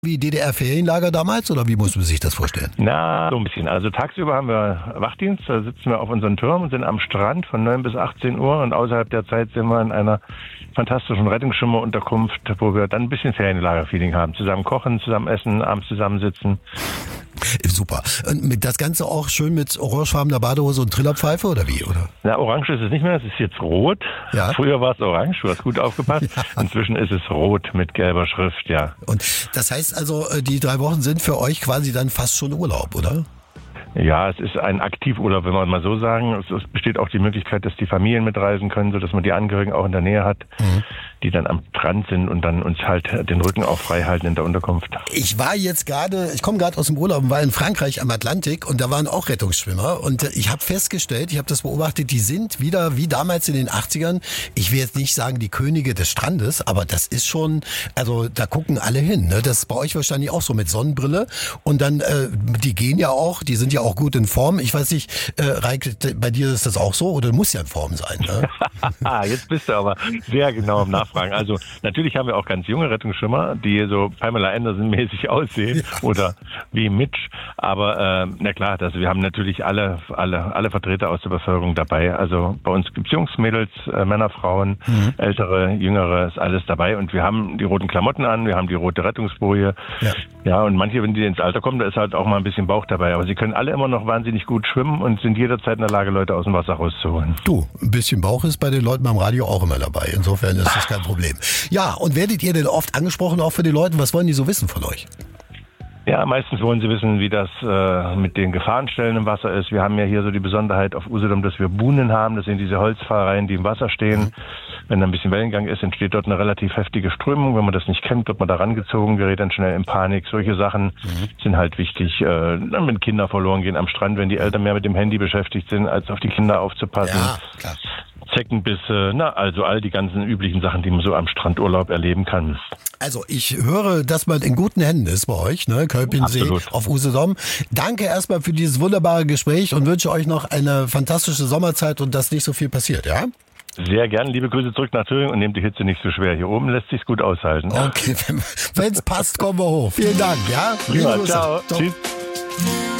Wie DDR-Ferienlager damals oder wie muss man sich das vorstellen? Na, so ein bisschen. Also tagsüber haben wir Wachdienst, da sitzen wir auf unseren Turm und sind am Strand von 9 bis 18 Uhr und außerhalb der Zeit sind wir in einer fantastischen Rettungsschwimmerunterkunft, wo wir dann ein bisschen Ferienlager-Feeling haben. Zusammen kochen, zusammen essen, abends zusammensitzen. Super. Und das Ganze auch schön mit orangefarbener Badehose und Trillerpfeife oder wie? Oder? Na, orange ist es nicht mehr, es ist jetzt rot. Ja. Früher war es orange, du hast gut aufgepasst. Ja. Inzwischen ist es rot mit gelber Schrift, ja. Und das heißt also, die 3 Wochen sind für euch quasi dann fast schon Urlaub, oder? Ja, es ist ein Aktivurlaub, wenn man mal so sagen. Es besteht auch die Möglichkeit, dass die Familien mitreisen können, sodass man die Angehörigen auch in der Nähe hat, die dann am Strand sind und dann uns halt den Rücken auch frei halten in der Unterkunft. Ich komme gerade aus dem Urlaub und war in Frankreich am Atlantik und da waren auch Rettungsschwimmer und ich habe festgestellt, ich habe das beobachtet, die sind wieder wie damals in den 80ern, ich will jetzt nicht sagen die Könige des Strandes, aber das ist schon, also da gucken alle hin, ne? Das ist bei euch wahrscheinlich auch so mit Sonnenbrille und dann, die gehen ja auch, die sind ja auch gut in Form. Ich weiß nicht, Reik, bei dir ist das auch so oder muss ja in Form sein, ne? Jetzt bist du aber sehr genau im Nachfragen. Also natürlich haben wir auch ganz junge Rettungsschwimmer, die so Pamela Anderson-mäßig aussehen oder wie Mitch. Aber na klar, wir haben natürlich alle Vertreter aus der Bevölkerung dabei. Also bei uns gibt es Jungs, Mädels, Männer, Frauen, Ältere, Jüngere, ist alles dabei. Und wir haben die roten Klamotten an, wir haben die rote Rettungsboje. Ja, und manche, wenn die ins Alter kommen, da ist halt auch mal ein bisschen Bauch dabei. Aber sie können alle immer noch wahnsinnig gut schwimmen und sind jederzeit in der Lage, Leute aus dem Wasser rauszuholen. Du, ein bisschen Bauch ist bei den Leuten beim Radio auch immer dabei. Insofern ist das kein Problem. Ja, und werdet ihr denn oft angesprochen, auch für die Leute? Was wollen die so wissen von euch? Ja, meistens wollen sie wissen, wie das mit den Gefahrenstellen im Wasser ist. Wir haben ja hier so die Besonderheit auf Usedom, dass wir Buhnen haben. Das sind diese Holzpfahlereien, die im Wasser stehen. Wenn da ein bisschen Wellengang ist, entsteht dort eine relativ heftige Strömung. Wenn man das nicht kennt, wird man da rangezogen, gerät dann schnell in Panik. Solche Sachen sind halt wichtig. Wenn Kinder verloren gehen am Strand, wenn die Eltern mehr mit dem Handy beschäftigt sind, als auf die Kinder aufzupassen. Ja, klar. Zeckenbisse, also all die ganzen üblichen Sachen, die man so am Strandurlaub erleben kann. Also ich höre, dass man in guten Händen ist bei euch, ne? Kölpinsee auf Usedom. Danke erstmal für dieses wunderbare Gespräch und wünsche euch noch eine fantastische Sommerzeit und dass nicht so viel passiert, ja? Sehr gern. Liebe Grüße zurück nach Thüringen und nehmt die Hitze nicht so schwer. Hier oben lässt sich's gut aushalten. Okay, wenn es passt, kommen wir hoch. Vielen Dank, ja? Prima, ciao. Tschüss.